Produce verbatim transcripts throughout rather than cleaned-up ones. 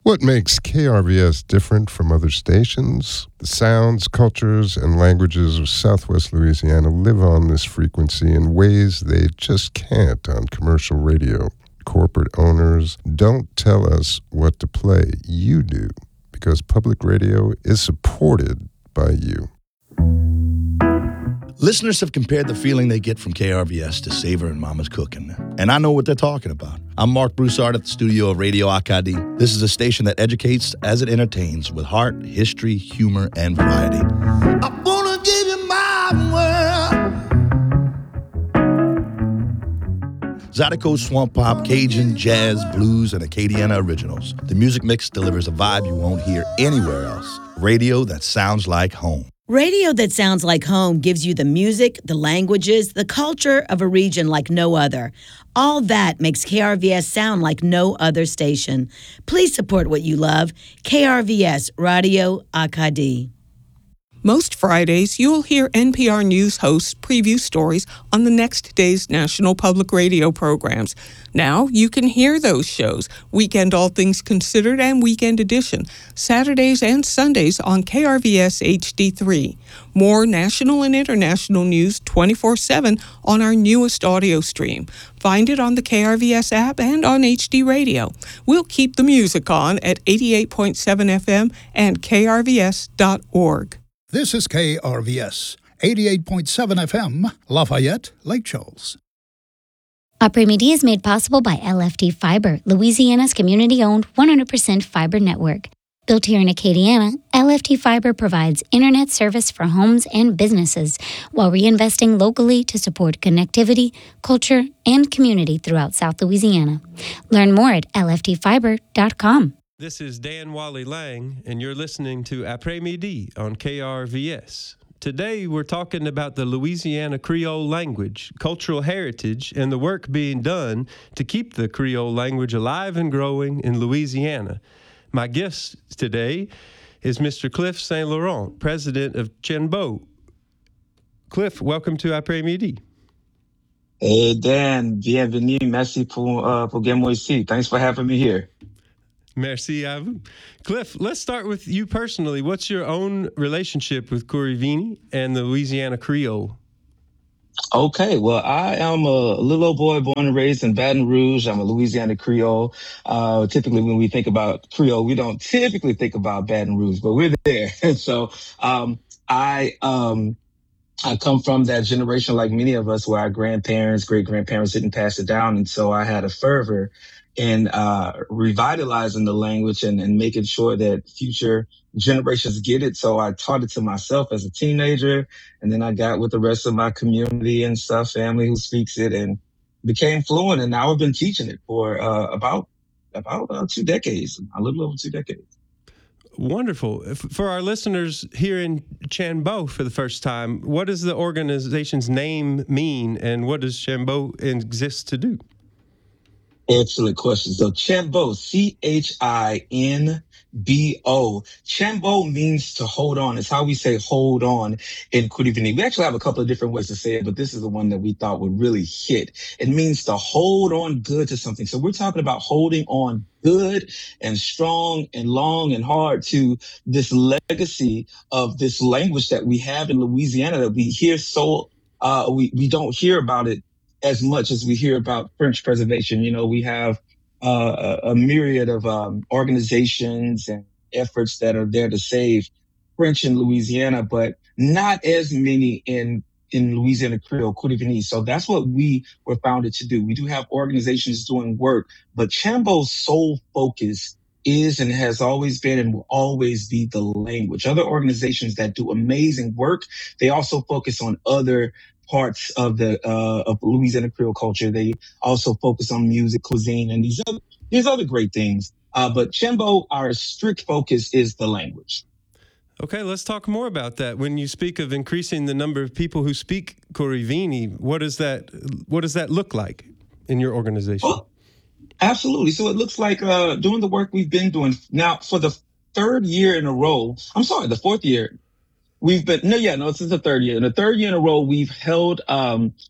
What makes K R V S different from other stations? The sounds, cultures, and languages of Southwest Louisiana live on this frequency in ways they just can't on commercial radio. Corporate owners don't tell us what to play. You do, because public radio is supported by you. Listeners have compared the feeling they get from K R V S to Savor and Mama's Cooking, and I know what they're talking about. I'm Mark Broussard at the studio of Radio Acadie. This is a station that educates as it entertains with heart, history, humor, and variety. I wanna give you my world. Zydeco Swamp Pop, Cajun, Jazz, Blues, and Acadiana Originals. The music mix delivers a vibe you won't hear anywhere else. Radio that sounds like home. Radio that sounds like home gives you the music, the languages, the culture of a region like no other. All that makes K R V S sound like no other station. Please support what you love. K R V S Radio Acadie. Most Fridays, you'll hear N P R News hosts preview stories on the next day's National Public Radio programs. Now you can hear those shows, Weekend All Things Considered and Weekend Edition, Saturdays and Sundays on K R V S H D three. More national and international news twenty-four seven on our newest audio stream. Find it on the K R V S app and on H D Radio. We'll keep the music on at eighty-eight point seven F M and K R V S dot org. This is K R V S, eighty-eight point seven F M, Lafayette, Lake Charles. Après-Midi is made possible by L F D Fiber, Louisiana's community-owned one hundred percent fiber network. Built here in Acadiana, L F D Fiber provides internet service for homes and businesses while reinvesting locally to support connectivity, culture, and community throughout South Louisiana. Learn more at L F D fiber dot com. This is Dan Wally Lang, and you're listening to Après-Midi on K R V S. Today, we're talking about the Louisiana Creole language, cultural heritage, and the work being done to keep the Creole language alive and growing in Louisiana. My guest today is Mister Cliff Saint Laurent, president of Chenbo. Cliff, welcome to Après-Midi. Hey, Dan, bienvenue. Merci pour, uh, pour moi ici. Thanks for having me here. Merci à vous. Cliff, let's start with you personally. What's your own relationship with Kouri-Vini and the Louisiana Creole? Okay, well, I am a little old boy born and raised in Baton Rouge. I'm a Louisiana Creole. Uh, typically, when we think about Creole, we don't typically think about Baton Rouge, but we're there. And so um, I um, I come from that generation, like many of us, where our grandparents, great-grandparents didn't pass it down. And so I had a fervor in uh, revitalizing the language and, and making sure that future generations get it. So I taught it to myself as a teenager, and then I got with the rest of my community and stuff, family who speaks it, and became fluent. And now I've been teaching it for uh, about about uh, two decades, a little over two decades. Wonderful. For our listeners here in Chenbo for the first time, what does the organization's name mean, and what does Chenbo exist to do? Excellent question. So Chenbo, C H I N B O. Chenbo means to hold on. It's how we say hold on in Kouri-Vini. We actually have a couple of different ways to say it, but this is the one that we thought would really hit. It means to hold on good to something. So we're talking about holding on good and strong and long and hard to this legacy of this language that we have in Louisiana that we hear so, uh, we, we don't hear about it as much as we hear about French preservation. You know, we have uh, a, a myriad of um, organizations and efforts that are there to save French in Louisiana, but not as many in in Louisiana Creole, Kouri-Vini. So that's what we were founded to do. We do have organizations doing work, but Chenbo's sole focus is and has always been and will always be the language. Other organizations that do amazing work, they also focus on other parts of the uh, of Louisiana Creole culture. They also focus on music, cuisine, and these other these other great things. Uh, but Chenbo, our strict focus is the language. Okay, let's talk more about that. When you speak of increasing the number of people who speak Kouri-Vini, what does that what does that look like in your organization? Well, absolutely. So it looks like uh, doing the work we've been doing now for the third year in a row. I'm sorry, the fourth year. We've been, no, yeah, no, this is the third year. In the third year in a row, we've held um,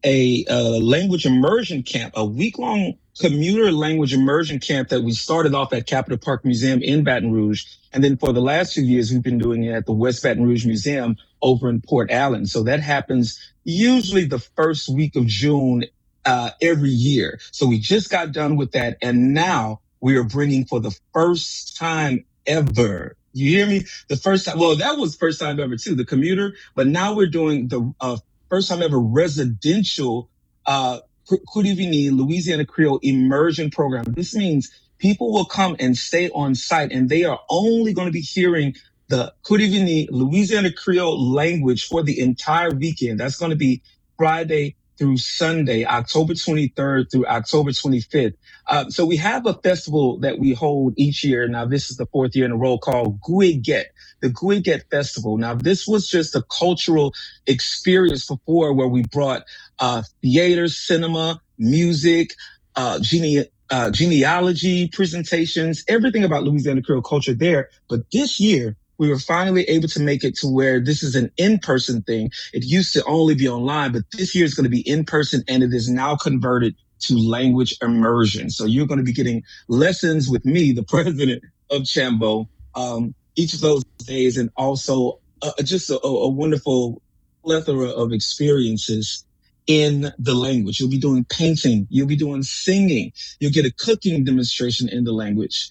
a, uh language immersion camp, a week-long commuter language immersion camp that we started off at Capitol Park Museum in Baton Rouge. And then for the last few years, we've been doing it at the West Baton Rouge Museum over in Port Allen. So that happens usually the first week of June uh, every year. So we just got done with that. And now we are bringing for the first time ever. You hear me? The first time. Well, that was first time ever too, the commuter. But now we're doing the uh, first time ever residential uh, Kouri-Vini Louisiana Creole immersion program. This means people will come and stay on site, and they are only going to be hearing the Kouri-Vini Louisiana Creole language for the entire weekend. That's going to be Friday through Sunday, October twenty-third through October twenty-fifth. Uh, so we have a festival that we hold each year. Now, this is the fourth year in a row, called Gouiget, the Gouiget Festival. Now, this was just a cultural experience before, where we brought uh, theater, cinema, music, uh, gene- uh, genealogy presentations, everything about Louisiana Creole culture there. But this year, we were finally able to make it to where this is an in-person thing. It used to only be online, but this year is going to be in-person, and it is now converted to language immersion. So you're going to be getting lessons with me, the president of Chambo, um, each of those days, and also uh, just a, a wonderful plethora of experiences in the language. You'll be doing painting. You'll be doing singing. You'll get a cooking demonstration in the language.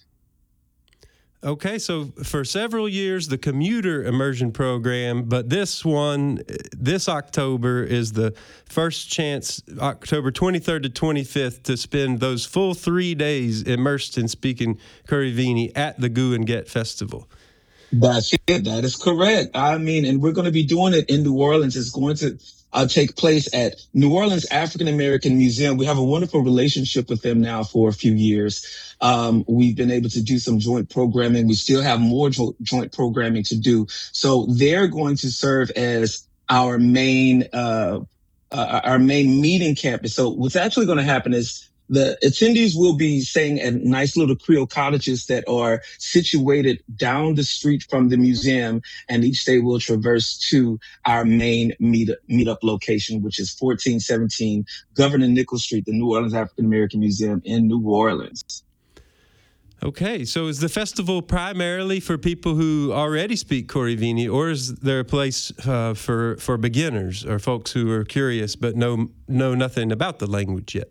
Okay, so for several years, the commuter immersion program, but this one, this October is the first chance, October twenty-third to twenty-fifth, to spend those full three days immersed in speaking Kouri-Vini at the Gouiget Festival. That's it. That is correct. I mean, and we're going to be doing it in New Orleans. It's going to uh, take place at New Orleans African American Museum. We have a wonderful relationship with them now for a few years. Um, we've been able to do some joint programming. We still have more jo- joint programming to do. So they're going to serve as our main, uh, uh, our main meeting campus. So what's actually going to happen is the attendees will be staying at nice little Creole cottages that are situated down the street from the museum, and each day will traverse to our main meet meetup location, which is fourteen seventeen Governor Nichols Street, the New Orleans African American Museum in New Orleans. Okay, so is the festival primarily for people who already speak Kouri-Vini, or is there a place uh, for for beginners or folks who are curious but know know nothing about the language yet?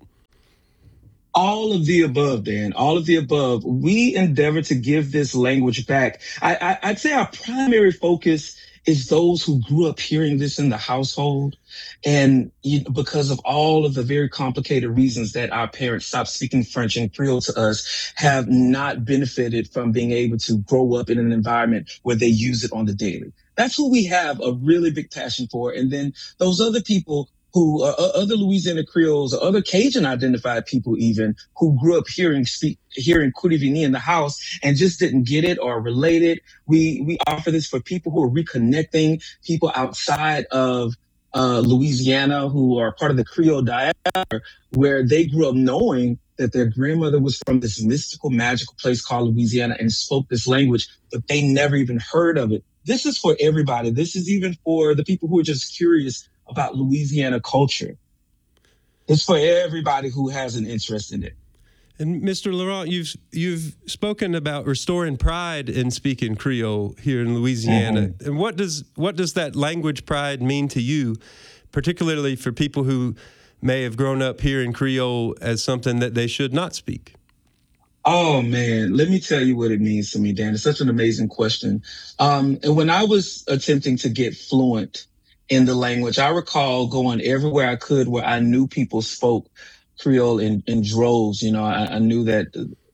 All of the above, Dan. All of the above. We endeavor to give this language back. I, I, I'd say our primary focus is those who grew up hearing this in the household. And you know, because of all of the very complicated reasons that our parents stopped speaking French and Creole to us, have not benefited from being able to grow up in an environment where they use it on the daily. That's who we have a really big passion for. And then those other people who are uh, other Louisiana Creoles or other Cajun identified people even who grew up hearing speak, hearing Kouri-Vini in the house and just didn't get it or relate it. We, we offer this for people who are reconnecting, people outside of uh, Louisiana who are part of the Creole diaspora, where they grew up knowing that their grandmother was from this mystical, magical place called Louisiana and spoke this language, but they never even heard of it. This is for everybody. This is even for the people who are just curious about Louisiana culture. It's for everybody who has an interest in it. And Mister Laurent, you've you've spoken about restoring pride in speaking Creole here in Louisiana. Mm-hmm. And what does what does that language pride mean to you, particularly for people who may have grown up hearing Creole as something that they should not speak? Oh, man, let me tell you what it means to me, Dan. It's such an amazing question. Um, and when I was attempting to get fluent in the language, I recall going everywhere I could where I knew people spoke Creole in, in droves. You know, I, I knew that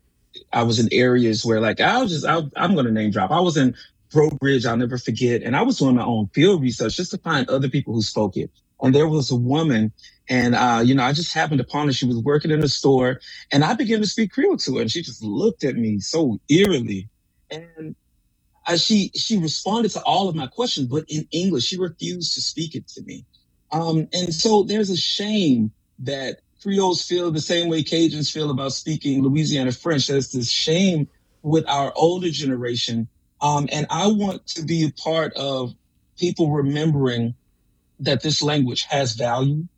I was in areas where, like, I was just, I, I'm going to name drop. I was in Breaux Bridge, I'll never forget. And I was doing my own field research just to find other people who spoke it. And there was a woman, and, uh, you know, I just happened upon her. She was working in a store, and I began to speak Creole to her, and she just looked at me so eerily. And Uh, she she responded to all of my questions, but in English. She refused to speak it to me. Um, and so there's a shame that Creoles feel the same way Cajuns feel about speaking Louisiana French. There's this shame with our older generation. Um, and I want to be a part of people remembering that this language has value,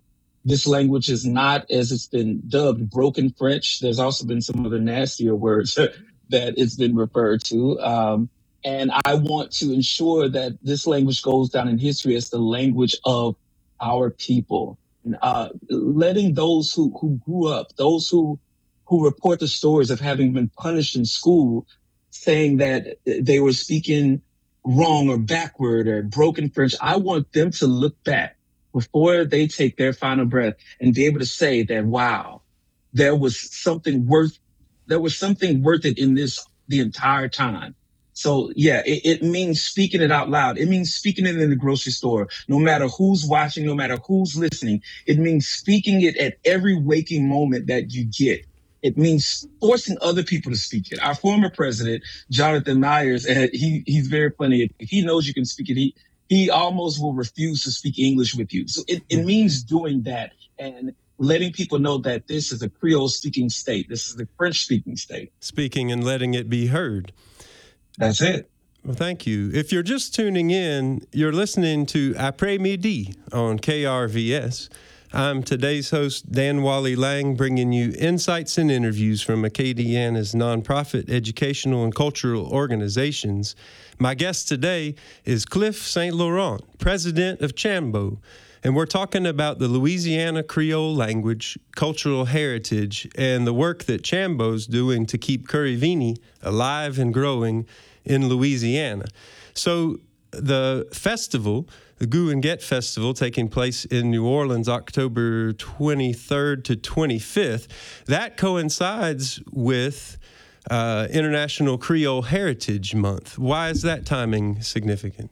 This language is not, as it's been dubbed, broken French. There's also been some other nastier words that it's been referred to. Um, and I want to ensure that this language goes down in history as the language of our people. Uh, letting those who, who grew up, those who who report the stories of having been punished in school, saying that they were speaking wrong or backward or broken French, I want them to look back before they take their final breath and be able to say that, wow, there was something worth, there was something worth it in this the entire time. So yeah, it, it means speaking it out loud. It means speaking it in the grocery store, no matter who's watching, no matter who's listening. It means speaking it at every waking moment that you get. It means forcing other people to speak it. Our former president, Jonathan Myers, and he he's very funny. If he knows you can speak it, he he almost will refuse to speak English with you. So it, it means doing that and letting people know that this is a Creole speaking state. This is a French speaking state. Speaking and letting it be heard. That's it. Well, thank you. If you're just tuning in, you're listening to Après Midi on K R V S. I'm today's host, Dan Wally Lang, bringing you insights and interviews from Acadiana's nonprofit educational and cultural organizations. My guest today is Cliff Saint Laurent, president of Chambo, and we're talking about the Louisiana Creole language, cultural heritage, and the work that Chambo's doing to keep Curry-Vini alive and growing in Louisiana. So the festival, the Goo and Get Festival, taking place in New Orleans, October twenty-third to twenty-fifth, that coincides with uh, International Creole Heritage Month. Why is that timing significant?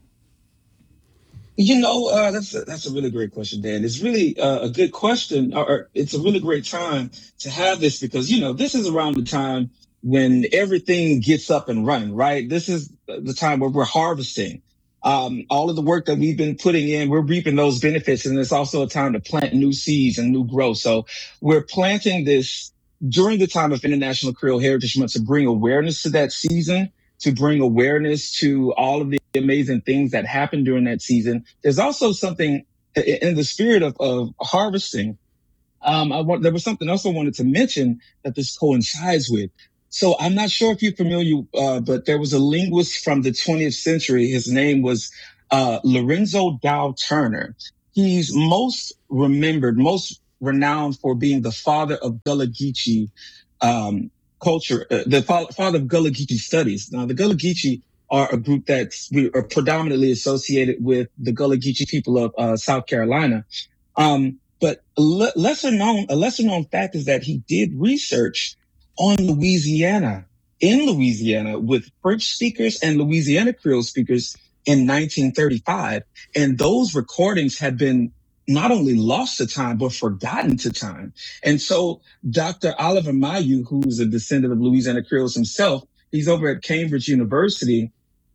You know, uh, that's a, that's a really great question, Dan. It's really uh, a good question, or, or it's a really great time to have this because, you know, this is around the time when everything gets up and running, right? This is the time where we're harvesting. Um, all of the work that we've been putting in, we're reaping those benefits. And it's also a time to plant new seeds and new growth. So we're planting this during the time of International Creole Heritage Month to bring awareness to that season, to bring awareness to all of the amazing things that happen during that season. There's also something in the spirit of, of harvesting. Um, I want, there was something else I wanted to mention that this coincides with. So I'm not sure if you're familiar, uh, but there was a linguist from the twentieth century. His name was uh, Lorenzo Dow Turner. He's most remembered, most renowned for being the father of Gullah Geechee um, culture, uh, the fa- father of Gullah Geechee studies. Now, the Gullah Geechee are a group that's we are predominantly associated with the Gullah Geechee people of uh, South Carolina. Um, but le- lesser known, a lesser known fact is that he did research on Louisiana, in Louisiana, with French speakers and Louisiana Creole speakers in nineteen thirty-five. And those recordings had been not only lost to time, but forgotten to time. And so Doctor Oliver Mayu, who's a descendant of Louisiana Creoles himself, he's over at Cambridge University.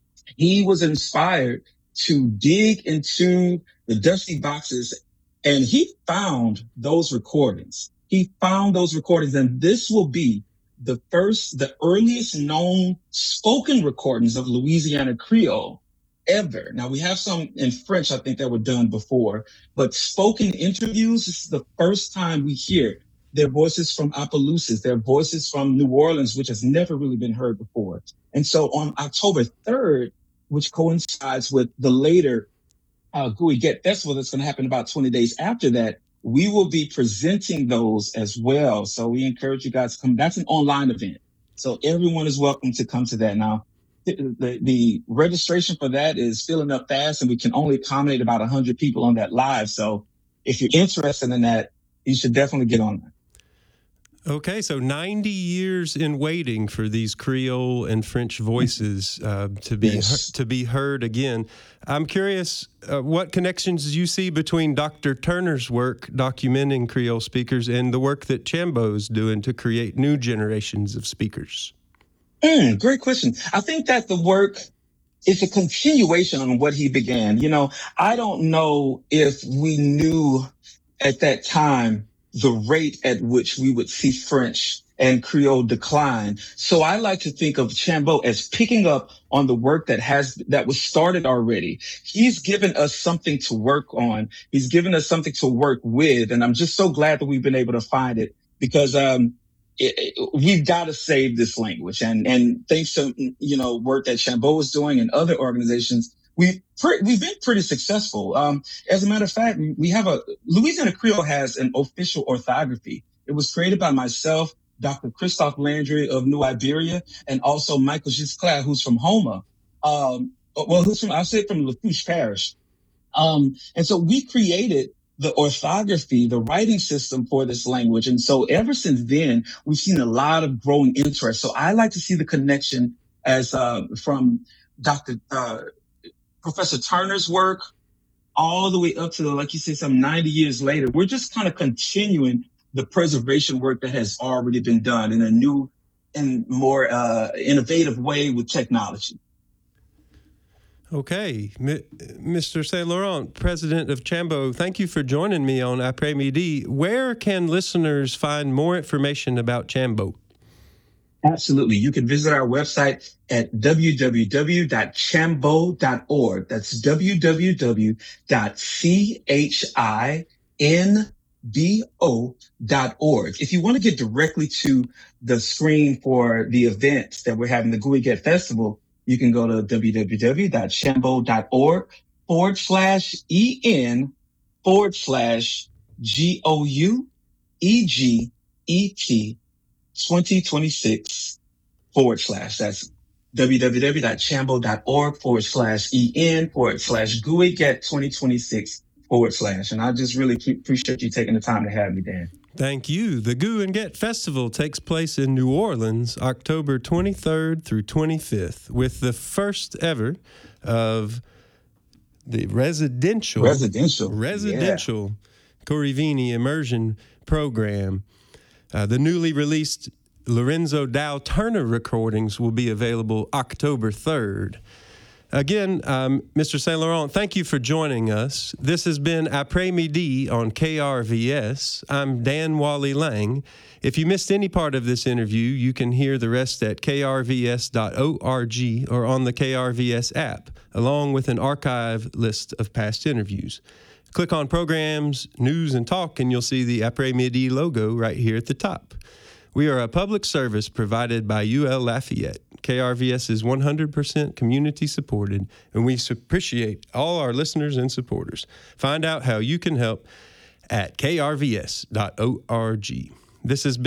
He was inspired to dig into the dusty boxes, and he found those recordings. He found those recordings, and this will be the first, the earliest known spoken recordings of Louisiana Creole ever. Now, we have some in French, I think, that were done before, but spoken interviews, this is the first time we hear their voices from Opelousas, their voices from New Orleans, which has never really been heard before. And so on October third, which coincides with the later uh, Gooey Get Festival that's going to happen about twenty days after that, we will be presenting those as well. So we encourage you guys to come. That's an online event. So everyone is welcome to come to that. Now, the, the, the registration for that is filling up fast, and we can only accommodate about one hundred people on that live. So if you're interested in that, you should definitely get on that. Okay, so ninety years in waiting for these Creole and French voices uh, to be Yes. to be heard again. I'm curious, uh, what connections you see between Doctor Turner's work documenting Creole speakers and the work that Chambo's doing to create new generations of speakers? Mm, great question. I think that the work is a continuation on what he began. You know, I don't know if we knew at that time the rate at which we would see French and Creole decline. So I like to think of Chambeau as picking up on the work that has that was started already. He's given us something to work on. He's given us something to work with, and I'm just so glad that we've been able to find it because um, it, it, we've got to save this language. And and thanks to you know work that Chambeau is doing and other organizations, we've pre- we've been pretty successful. Um, as a matter of fact, we, we have a Louisiana Creole has an official orthography. It was created by myself, Doctor Christophe Landry of New Iberia, and also Michael Gisclair, who's from Houma. Um, well, who's from, I'll say from Lafourche Parish. Um, and so we created the orthography, the writing system for this language. And so ever since then, we've seen a lot of growing interest. So I like to see the connection as uh, from Doctor Uh, Professor Turner's work all the way up to, like you said, some ninety years later. We're just kind of continuing the preservation work that has already been done in a new and more uh, innovative way with technology. Okay. M- Mister Saint Laurent, President of Chambeau, thank you for joining me on Après Midi. Where can listeners find more information about Chambeau? Absolutely. You can visit our website at w w w dot chambeau dot org. That's w w w dot chambeau dot org. If you want to get directly to the screen for the event that we're having, the Gooey Get Festival, you can go to w w w dot chambeau dot org forward slash en forward slash G O U E G E T twenty twenty-six forward slash. That's w w w dot chambeau dot org forward slash en forward slash Gooey Get twenty twenty-six forward slash. And I just really appreciate you taking the time to have me, Dan. Thank you. The Goo and Get Festival takes place in New Orleans, October twenty-third through twenty-fifth, with the first ever of the residential residential residential yeah. Corivini immersion program. Uh, the newly released Lorenzo Dow Turner recordings will be available October third. Again, um, Mister Saint Laurent, thank you for joining us. This has been Après Midi on K R V S. I'm Dan Wally Lang. If you missed any part of this interview, you can hear the rest at k r v s dot org or on the K R V S app, along with an archive list of past interviews. Click on Programs, News, and Talk, and you'll see the Après Midi logo right here at the top. We are a public service provided by U L Lafayette. K R V S is one hundred percent community supported, and we appreciate all our listeners and supporters. Find out how you can help at k r v s dot org. This has been